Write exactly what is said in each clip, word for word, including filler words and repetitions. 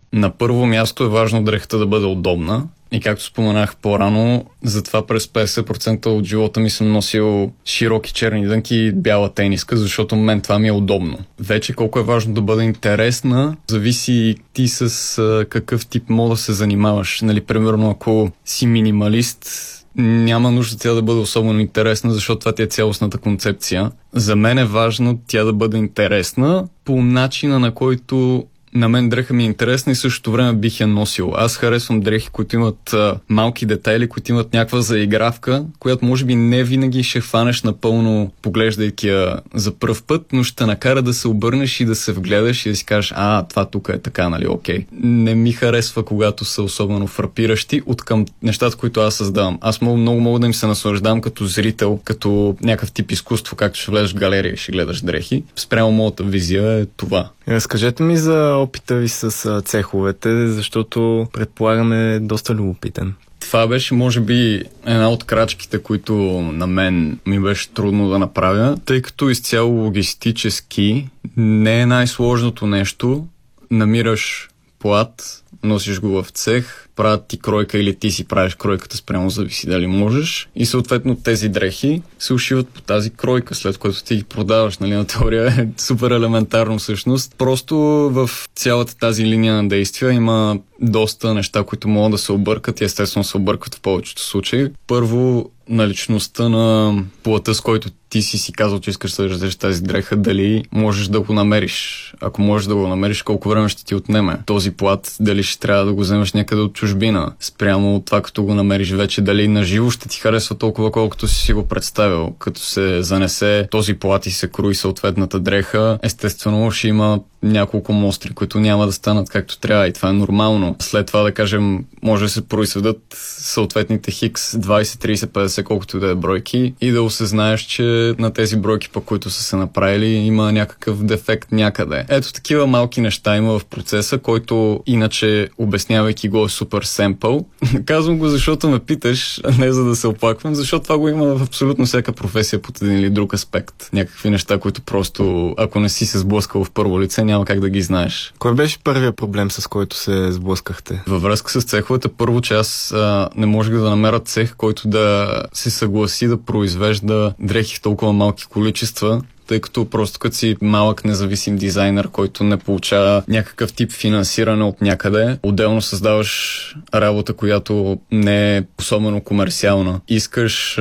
На първо място е важно дрехата да бъде удобна. И както споменах по-рано, затова през петдесет процента от живота ми съм носил широки черни дънки и бяла тениска, защото мен това ми е удобно. Вече колко е важно да бъде интересна, зависи ти с а, какъв тип мода се занимаваш. Нали, примерно, ако си минималист, няма нужда тя да бъде особено интересна, защото това ти е цялостната концепция. За мен е важно тя да бъде интересна по начина, на който на мен дреха ми е интересна и същото време бих я носил. Аз харесвам дрехи, които имат а, малки детайли, които имат някаква заигравка, която може би не винаги ще хванеш напълно, поглеждайки я за пръв път, но ще накара да се обърнеш и да се вгледаш и да си кажеш, а, това тук е така, нали, окей. Не ми харесва, когато са особено фрапиращи от към нещата, които аз създавам. Аз много, много мога да им се наслаждавам като зрител, като някакъв тип изкуство, както ще влезеш в галерия и ще гледаш дрехи. Спрямо моята визия е това. Разкажете ми за опита ви с цеховете, защото предполагаме доста любопитен. Това беше, може би, една от крачките, които на мен ми беше трудно да направя, тъй като изцяло логистически не е най-сложното нещо. Намираш плат, носиш го в цех, правят ти кройка или ти си правиш кройката, спрямо зависи дали можеш. И съответно тези дрехи се ушиват по тази кройка, след което ти ги продаваш. Нали, на теория е супер елементарно всъщност. Просто в цялата тази линия на действия има доста неща, които могат да се объркат и естествено се объркат в повечето случаи. Първо, наличността на плата, с който ти си си казал, че искаш да раздадеш тази дреха, дали можеш да го намериш. Ако можеш да го намериш, колко време ще ти отнеме този плат, дали ще трябва да го вземеш някъде от чужбина. Спрямо от това, като го намериш вече, дали наживо ще ти харесва толкова, колкото си си го представил. Като се занесе този плат и се круи съответната дреха, естествено ще има няколко мостри, които няма да станат както трябва и това е нормално. След това, да кажем, може да се произведат съответните хикс двайсет, трийсет, петдесет, колкото да е бройки и да осъзнаеш, че на тези бройки, по които са се направили, има някакъв дефект някъде. Ето такива малки неща има в процеса, който иначе, обяснявайки го, е супер семпъл. Казвам го, защото ме питаш, а не за да се оплаквам, защото това го има в абсолютно всяка професия под един или друг аспект. Някакви неща, които просто, ако не си се сблъскал в първо лице, няма как да ги знаеш. Кой беше първият проблем, с който се сблъскахте? Във връзка с цеховете, първо, че аз а, не можех да намеря цех, който да се съгласи да произвежда дрехи в толкова малки количества, тъй като просто като си малък независим дизайнер, който не получава някакъв тип финансиране от някъде, отделно създаваш работа, която не е особено комерциална. Искаш а,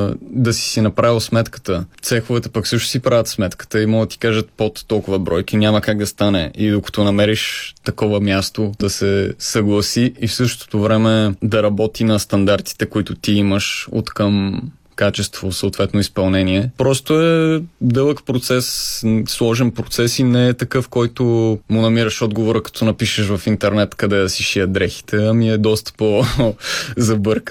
да си си направил сметката. Цеховете пък също си правят сметката и могат да ти кажат под толкова бройки, няма как да стане. И докато намериш такова място да се съгласи и в същото време да работи на стандартите, които ти имаш от към качество, съответно изпълнение. Просто е дълъг процес, сложен процес и не е такъв, който му намираш отговора, като напишеш в интернет къде да си шия дрехите, ами е доста по-забъркан.